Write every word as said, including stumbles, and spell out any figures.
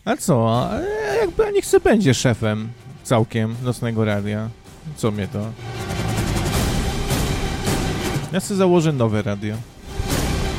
A co? A jakby niech se będzie szefem całkiem Nocnego Radia. Co mnie to? Ja sobie założę nowe radio.